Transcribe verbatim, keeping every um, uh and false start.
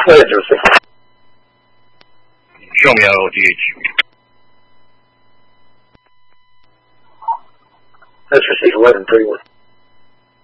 二十九岁。 show me L O D H. Let's receive eleven thirty-one.